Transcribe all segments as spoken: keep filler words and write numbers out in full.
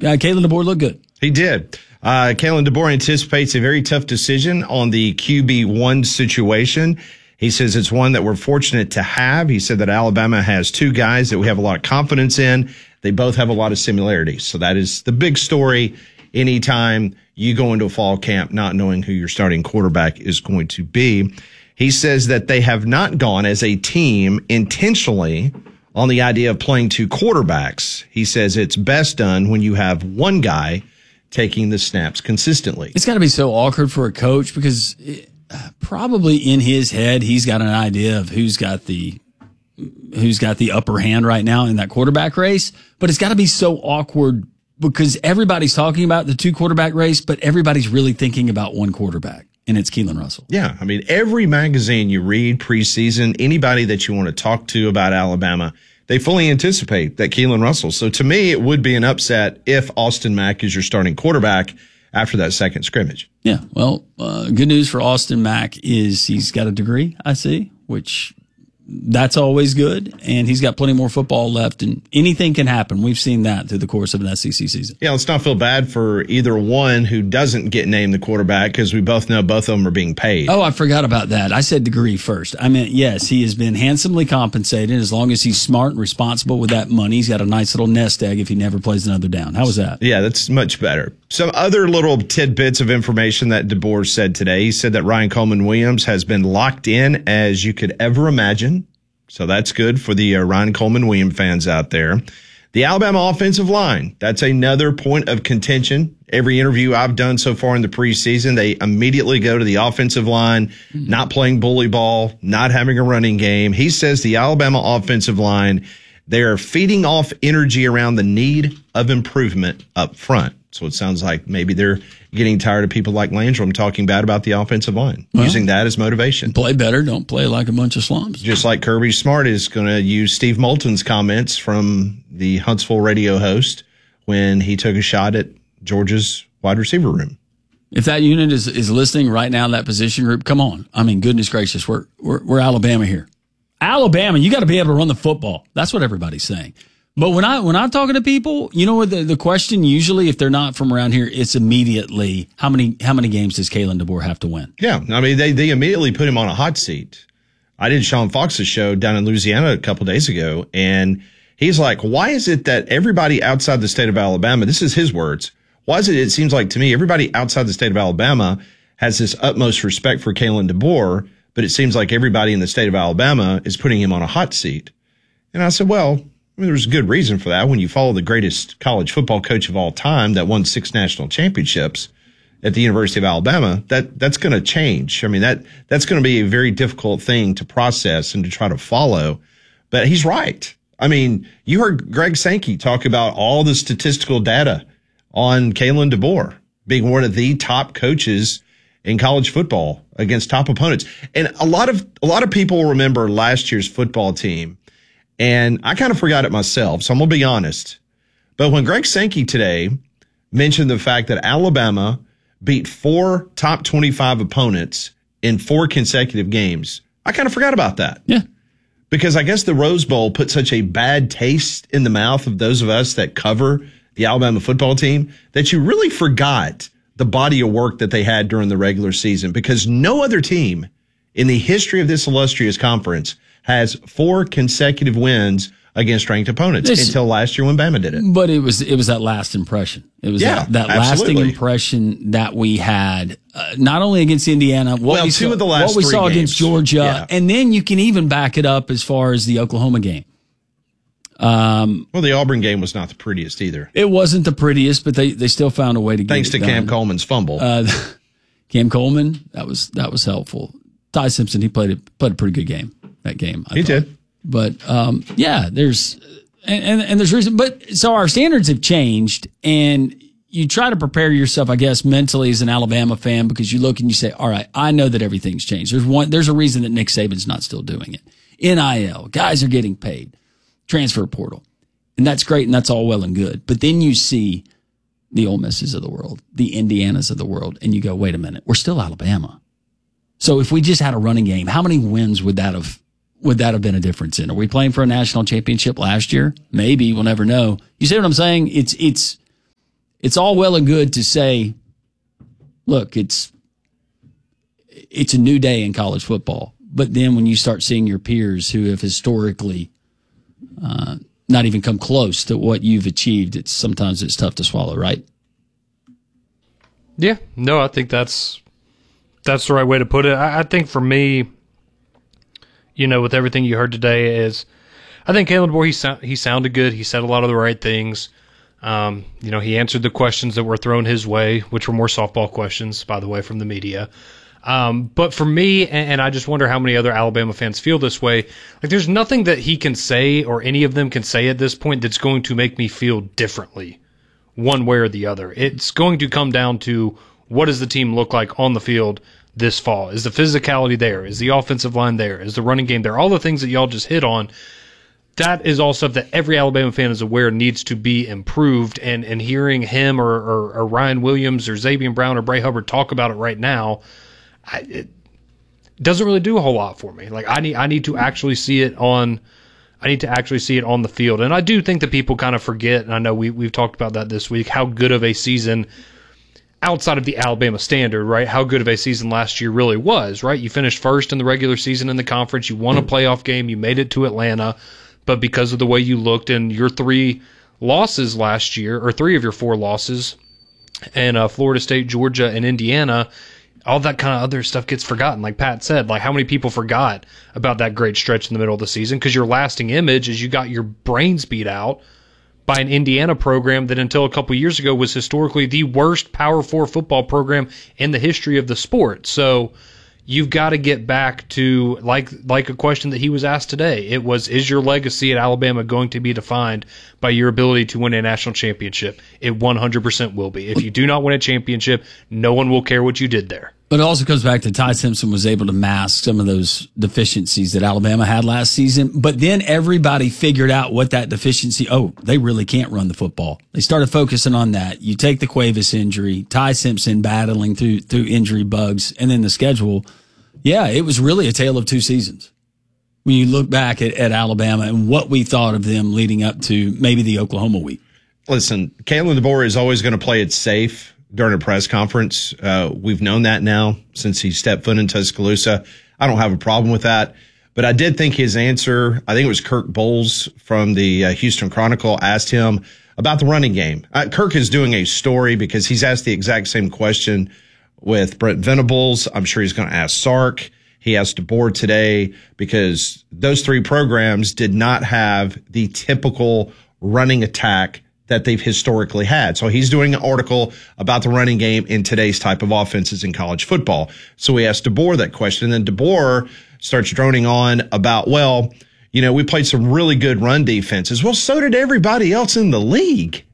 Uh, Kalen DeBoer looked good. He did. Uh, Kalen DeBoer anticipates a very tough decision on the Q B one situation. He says it's one that we're fortunate to have. He said that Alabama has two guys that we have a lot of confidence in. They both have a lot of similarities. So that is the big story anytime you go into a fall camp not knowing who your starting quarterback is going to be. He says that they have not gone as a team intentionally on the idea of playing two quarterbacks. He says it's best done when you have one guy taking the snaps consistently. It's got to be so awkward for a coach because it, uh, probably in his head he's got an idea of who's got the who's got the upper hand right now in that quarterback race. But it's got to be so awkward because everybody's talking about the two quarterback race, but everybody's really thinking about one quarterback, and it's Keelan Russell. Yeah, I mean, every magazine you read preseason, anybody that you want to talk to about Alabama, they fully anticipate that Keelan Russell. So to me, it would be an upset if Austin Mack is your starting quarterback after that second scrimmage. Yeah, well, uh, good news for Austin Mack is he's got a degree, I see, which that's always good, and he's got plenty more football left, and anything can happen. We've seen that through the course of an S E C season. Yeah, let's not feel bad for either one who doesn't get named the quarterback because we both know both of them are being paid. Oh, I forgot about that. I said degree first. I meant, yes, he has been handsomely compensated as long as he's smart and responsible with that money. He's got a nice little nest egg if he never plays another down. How was that? Yeah, that's much better. Some other little tidbits of information that DeBoer said today. He said that Ryan Coleman Williams has been locked in as you could ever imagine. So that's good for the uh, Ryan Coleman Williams fans out there. The Alabama offensive line, that's another point of contention. Every interview I've done so far in the preseason, they immediately go to the offensive line, mm-hmm. not playing bully ball, not having a running game. He says the Alabama offensive line, they are feeding off energy around the need of improvement up front. So it sounds like maybe they're getting tired of people like Landrum talking bad about the offensive line, well, using that as motivation. Play better, don't play like a bunch of slums. Just like Kirby Smart is going to use Steve Moulton's comments from the Huntsville radio host when he took a shot at Georgia's wide receiver room. If that unit is, is listening right now, that position group, come on. I mean, goodness gracious, we're we're, we're Alabama here. Alabama, you got to be able to run the football. That's what everybody's saying. But when I when I'm talking to people, you know what the, the question usually, if they're not from around here, it's immediately how many how many games does Kalen DeBoer have to win? Yeah, I mean they they immediately put him on a hot seat. I did Sean Fox's show down in Louisiana a couple days ago, and he's like, "Why is it that everybody outside the state of Alabama?" This is his words. Why is it? It seems like to me everybody outside the state of Alabama has this utmost respect for Kalen DeBoer, but it seems like everybody in the state of Alabama is putting him on a hot seat. And I said, well, I mean, there's a good reason for that. When you follow the greatest college football coach of all time that won six national championships at the University of Alabama, that that's going to change. I mean, that that's going to be a very difficult thing to process and to try to follow. But he's right. I mean, you heard Greg Sankey talk about all the statistical data on Kalen DeBoer being one of the top coaches in college football against top opponents. And a lot of a lot of people remember last year's football team. And I kind of forgot it myself, so I'm going to be honest. But when Greg Sankey today mentioned the fact that Alabama beat four top twenty-five opponents in four consecutive games, I kind of forgot about that. Yeah. Because I guess the Rose Bowl put such a bad taste in the mouth of those of us that cover the Alabama football team that you really forgot the body of work that they had during the regular season, because no other team in the history of this illustrious conference has four consecutive wins against ranked opponents it's, until last year when Bama did it. But it was it was that last impression. It was yeah, that, that lasting impression that we had, uh, not only against Indiana, what well, we two saw, of the last what we three saw games. against Georgia, yeah. and then you can even back it up as far as the Oklahoma game. Um, well, the Auburn game was not the prettiest either. It wasn't the prettiest, but they, they still found a way to get Thanks it to done. Cam Coleman's fumble. Uh, Cam Coleman, that was that was helpful. Ty Simpson, he played a, played a pretty good game, that game. I he thought. did. But, um, yeah, there's and, and, and there's reason. But so our standards have changed, and you try to prepare yourself, I guess, mentally as an Alabama fan, because you look and you say, all right, I know that everything's changed. There's one, there's a reason that Nick Saban's not still doing it. N I L, guys are getting paid, transfer portal. And that's great, and that's all well and good. But then you see the Ole Misses of the world, the Indianas of the world, and you go, wait a minute, we're still Alabama. So if we just had a running game, how many wins would that have would that have been a difference in? Are we playing for a national championship last year? Maybe, we'll never know. You see what I'm saying? It's it's it's all well and good to say, look, it's it's a new day in college football. But then when you start seeing your peers who have historically uh, not even come close to what you've achieved, it's sometimes it's tough to swallow, right? Yeah, no, I think that's that's the right way to put it. I, I think for me, you know, with everything you heard today, is I think Kalen DeBoer, he so, he sounded good. He said a lot of the right things. Um, you know, he answered the questions that were thrown his way, which were more softball questions, by the way, from the media. Um, but for me, and, and I just wonder how many other Alabama fans feel this way, like there's nothing that he can say or any of them can say at this point that's going to make me feel differently one way or the other. It's going to come down to what does the team look like on the field this fall? Is the physicality there? Is the offensive line there? Is the running game there? All the things that y'all just hit on. That is all stuff that every Alabama fan is aware needs to be improved. And, and hearing him or, or, or Ryan Williams or Xavier Brown or Bray Hubbard talk about it right now, I, it doesn't really do a whole lot for me. Like I need, I need to actually see it on, I need to actually see it on the field. And I do think that people kind of forget, and I know we, we've talked about that this week, how good of a season outside of the Alabama standard, right? How good of a season last year really was, right? You finished first in the regular season in the conference. You won a playoff game. You made it to Atlanta. But because of the way you looked and your three losses last year, or three of your four losses, and uh, Florida State, Georgia, and Indiana, all that kind of other stuff gets forgotten. Like Pat said, like how many people forgot about that great stretch in the middle of the season? Because your lasting image is you got your brains beat out by an Indiana program that until a couple years ago was historically the worst Power Four football program in the history of the sport. So you've got to get back to, like like a question that he was asked today. It was, is your legacy at Alabama going to be defined by your ability to win a national championship? It one hundred percent will be. If you do not win a championship, no one will care what you did there. But it also comes back to Ty Simpson was able to mask some of those deficiencies that Alabama had last season. But then everybody figured out what that deficiency, oh, they really can't run the football. They started focusing on that. You take the Cuevas injury, Ty Simpson battling through through injury bugs, and then the schedule. Yeah, it was really a tale of two seasons. When you look back at, at Alabama and what we thought of them leading up to maybe the Oklahoma week. Listen, Kalen DeBoer is always going to play it safe during a press conference. Uh, we've known that now since he stepped foot in Tuscaloosa. I don't have a problem with that. But I did think his answer, I think it was Kirk Bowles from the uh, Houston Chronicle, asked him about the running game. Uh, Kirk is doing a story because he's asked the exact same question with Brent Venables. I'm sure he's going to ask Sark. He asked DeBoer today because those three programs did not have the typical running attack that they've historically had. So he's doing an article about the running game in today's type of offenses in college football. So we asked DeBoer that question, and then DeBoer starts droning on about, well, you know, we played some really good run defenses. Well, so did everybody else in the league.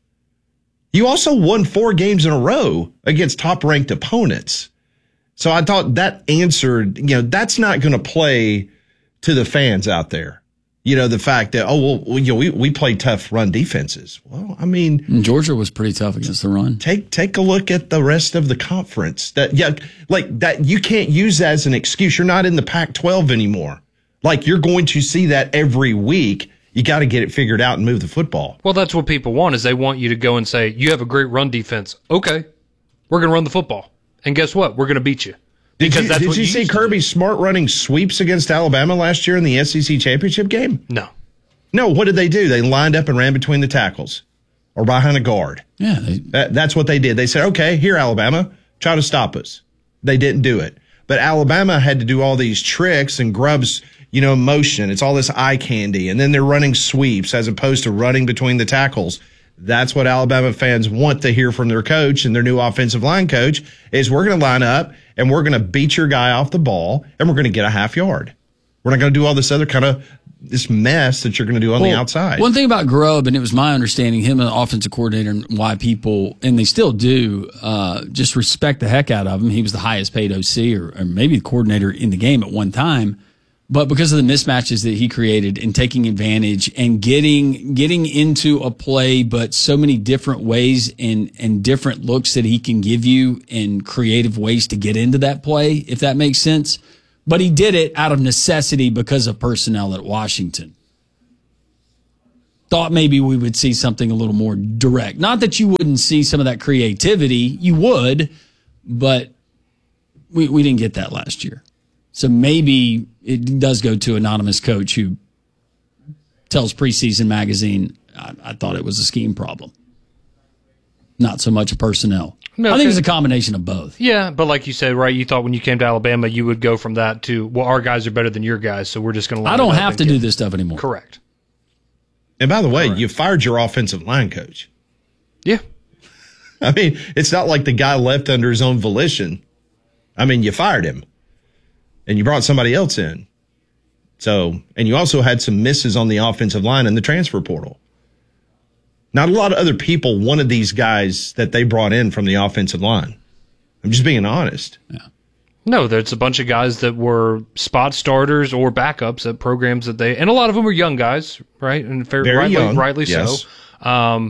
You also won four games in a row against top-ranked opponents. So I thought that answered, you know, that's not going to play to the fans out there. You know, the fact that, oh, well, you know, we, we play tough run defenses. Well, I mean, and Georgia was pretty tough against the run. Take take a look at the rest of the conference. That yeah, like that you can't use that as an excuse. You're not in the Pac twelve anymore. Like you're going to see that every week. You got to get it figured out and move the football. Well, that's what people want is they want you to go and say, you have a great run defense. Okay, we're going to run the football. And guess what? We're going to beat you. Did you, did you see Kirby Smart running sweeps against Alabama last year in the S E C championship game? No. No, what did they do? They lined up and ran between the tackles or behind a guard. Yeah. They, that, that's what they did. They said, okay, here, Alabama, try to stop us. They didn't do it. But Alabama had to do all these tricks and grubs, you know, motion. It's all this eye candy. And then they're running sweeps as opposed to running between the tackles. That's what Alabama fans want to hear from their coach and their new offensive line coach is we're going to line up and we're going to beat your guy off the ball and we're going to get a half yard. We're not going to do all this other kind of this mess that you're going to do on well, the outside. One thing about Grubb, and it was my understanding, him and the offensive coordinator, and why people, and they still do, uh, just respect the heck out of him. He was the highest paid O C or, or maybe the coordinator in the game at one time. But because of the mismatches that he created and taking advantage and getting getting into a play, but so many different ways and, and different looks that he can give you and creative ways to get into that play, if that makes sense. But he did it out of necessity because of personnel at Washington. thought maybe we would see something a little more direct. Not that you wouldn't see some of that creativity. You would, but we, we didn't get that last year. So maybe it does go to anonymous coach who tells Preseason Magazine, I, I thought it was a scheme problem. Not so much a personnel. No, I think it's a combination of both. Yeah, but like you said, right, you thought when you came to Alabama, you would go from that to, well, our guys are better than your guys, so we're just going to I don't have to get, do this stuff anymore. Correct. And by the way, Correct. you fired your offensive line coach. Yeah. I mean, it's not like the guy left under his own volition. I mean, you fired him, and you brought somebody else in. So, and you also had some misses on the offensive line in the transfer portal. Not a lot of other people wanted these guys that they brought in from the offensive line. I'm just being honest. Yeah. No, there's a bunch of guys that were spot starters or backups at programs that they, and a lot of them were young guys, right? And fair, Very rightly, young, rightly yes. so. Um,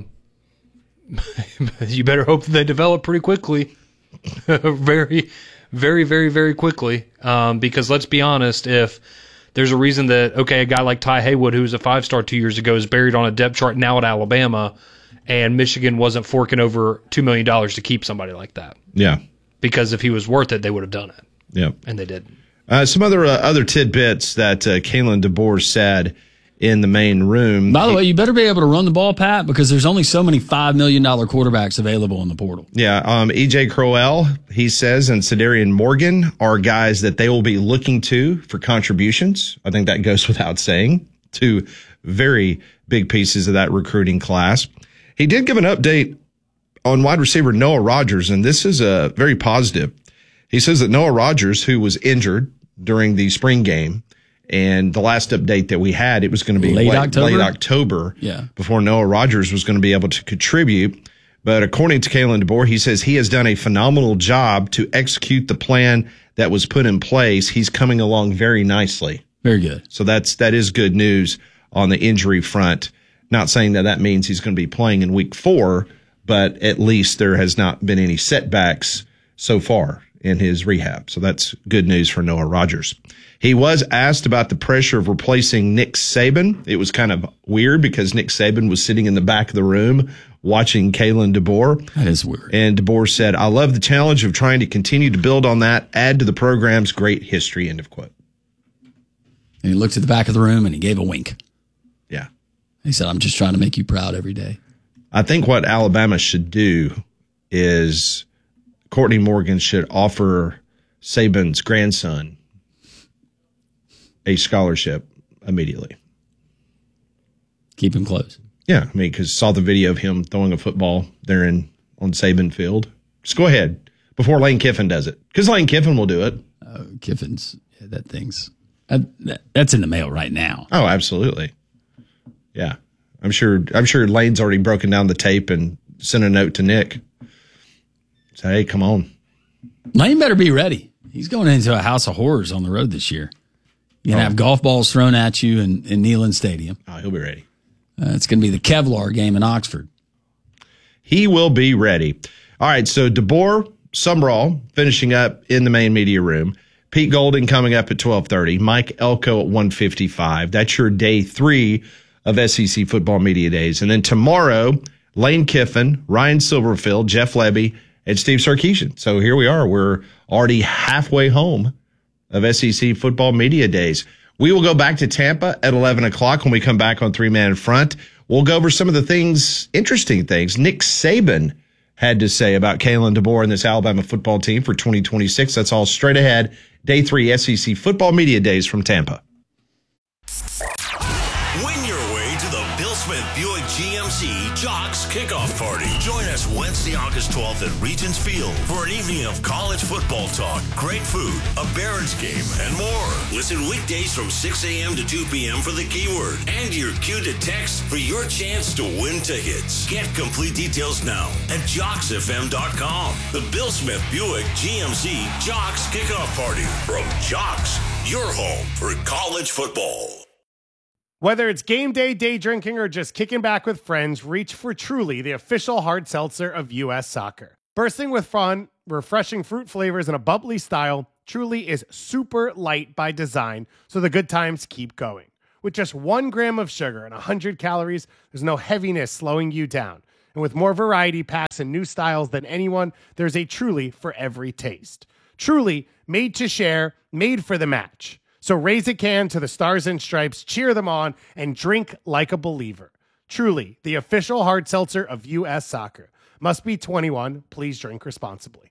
you better hope that they develop pretty quickly. very, very, very, very quickly. Um, because let's be honest, if there's a reason that, okay, a guy like Ty Haywood, who was a five-star two years ago, is buried on a depth chart now at Alabama, and Michigan wasn't forking over two million dollars to keep somebody like that. Yeah. Because if he was worth it, they would have done it. Yeah. And they didn't. Uh, some other uh, other tidbits that uh, Kalen DeBoer said in the main room. By the way, you better be able to run the ball, Pat, because there's only so many five million dollars quarterbacks available in the portal. Yeah, um, E J Crowell, he says, and Cedarian Morgan are guys that they will be looking to for contributions. I think that goes without saying. Two very big pieces of that recruiting class. He did give an update on wide receiver Noah Rogers, and this is a very positive. He says that Noah Rogers, who was injured during the spring game, and the last update that we had, it was going to be late, late October? late October Yeah. before Noah Rogers was going to be able to contribute. But according to Kalen DeBoer, he says he has done a phenomenal job to execute the plan that was put in place. He's coming along very nicely. Very good. So that's that is good news on the injury front. Not saying that that means he's going to be playing in week four, but at least there has not been any setbacks so far in his rehab. So that's good news for Noah Rogers. He was asked about the pressure of replacing Nick Saban. It was kind of weird because Nick Saban was sitting in the back of the room watching Kalen DeBoer. That is weird. And DeBoer said, I love the challenge of trying to continue to build on that, add to the program's great history, end of quote. And he looked at the back of the room and he gave a wink. Yeah. He said, I'm just trying to make you proud every day. I think what Alabama should do is Courtney Morgan should offer Saban's grandson a scholarship immediately. Keep him close. Yeah, I mean, because saw the video of him throwing a football there in on Saban Field. Just go ahead before Lane Kiffin does it, because Lane Kiffin will do it. Uh, Kiffin's, yeah, that thing's, uh, that, that's in the mail right now. Oh, absolutely. Yeah, I'm sure. I'm sure Lane's already broken down the tape and sent a note to Nick. Say, hey, come on. Lane better be ready. He's going into a house of horrors on the road this year. You're going to Oh. have golf balls thrown at you in, in Neyland Stadium. Oh, he'll be ready. Uh, it's going to be the Kevlar game in Oxford. He will be ready. All right, so DeBoer, Sumrall finishing up in the main media room. Pete Golding coming up at twelve thirty. Mike Elko at one fifty-five. That's your day three of S E C Football Media Days. And then tomorrow, Lane Kiffin, Ryan Silverfield, Jeff Lebby, and Steve Sarkisian. So here we are. We're already halfway home of S E C Football Media Days. We will go back to Tampa at eleven o'clock when we come back on Three Man in Front. We'll go over some of the things, interesting things Nick Saban had to say about Kalen DeBoer and this Alabama football team for twenty twenty-six. That's all straight ahead. Day three S E C Football Media Days from Tampa. Win your way to the Bill Smith Buick G M C Jocks Kickoff Party. Join us Wednesday, August twelfth at Regents Field for an evening of college football talk, great food, a Barons game, and more. Listen weekdays from six a.m. to two p.m. for the keyword and your cue to text for your chance to win tickets. Get complete details now at jocks f m dot com. The Bill Smith Buick G M C Jocks Kickoff Party from Jocks, your home for college football. Whether it's game day, day drinking, or just kicking back with friends, reach for Truly, the official hard seltzer of U S Soccer. Bursting with fun, refreshing fruit flavors, and a bubbly style, Truly is super light by design, so the good times keep going. With just one gram of sugar and one hundred calories, there's no heaviness slowing you down. And with more variety packs and new styles than anyone, there's a Truly for every taste. Truly, made to share, made for the match. So raise a can to the Stars and Stripes, cheer them on, and drink like a believer. Truly, the official hard seltzer of U S Soccer. Must be twenty-one. Please drink responsibly.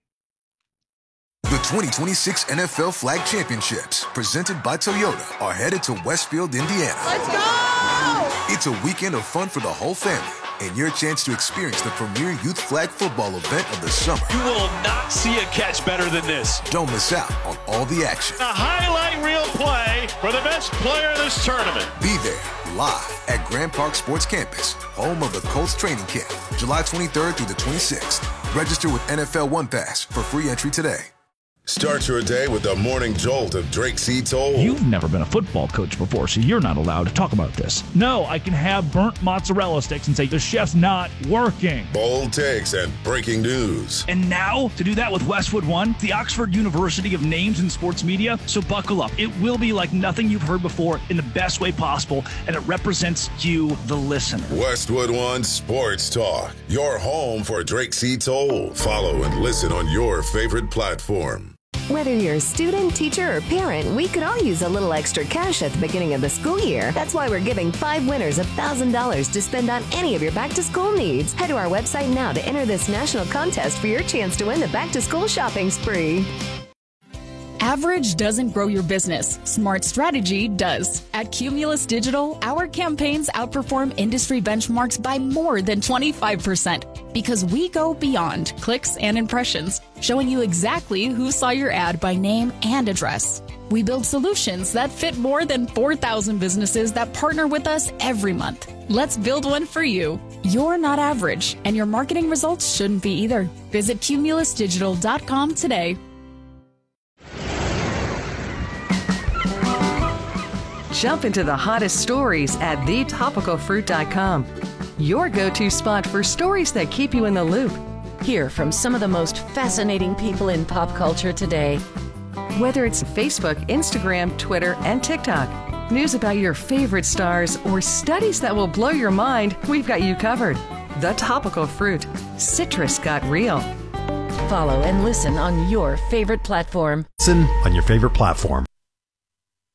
The twenty twenty-six N F L Flag Championships, presented by Toyota, are headed to Westfield, Indiana. Let's go! It's a weekend of fun for the whole family and your chance to experience the premier youth flag football event of the summer. You will not see a catch better than this. Don't miss out on all the action. A highlight reel play for the best player in this tournament. Be there live at Grand Park Sports Campus, home of the Colts training camp, July twenty-third through the twenty-sixth. Register with N F L One Pass for free entry today. Start your day with the morning jolt of Drake C. Toll. You've never been a football coach before, so you're not allowed to talk about this. No, I can have burnt mozzarella sticks and say the chef's not working. Bold takes and breaking news. And now, to do that with Westwood One, the Oxford University of Names in Sports Media. So buckle up. It will be like nothing you've heard before in the best way possible, and it represents you, the listener. Westwood One Sports Talk, your home for Drake C. Toll. Follow and listen on your favorite platform. Whether you're a student, teacher, or parent, we could all use a little extra cash at the beginning of the school year. That's why we're giving five winners one thousand dollars to spend on any of your back-to-school needs. Head to our website now to enter this national contest for your chance to win the back-to-school shopping spree. Average doesn't grow your business. Smart strategy does. At Cumulus Digital, our campaigns outperform industry benchmarks by more than twenty-five percent because we go beyond clicks and impressions, showing you exactly who saw your ad by name and address. We build solutions that fit more than four thousand businesses that partner with us every month. Let's build one for you. You're not average, and your marketing results shouldn't be either. Visit cumulus digital dot com today. Jump into the hottest stories at the topical fruit dot com. Your go-to spot for stories that keep you in the loop. Hear from some of the most fascinating people in pop culture today. Whether it's Facebook, Instagram, Twitter, and TikTok, news about your favorite stars, or studies that will blow your mind, we've got you covered. The Topical Fruit. Citrus got real. Follow and listen on your favorite platform. Listen on your favorite platform.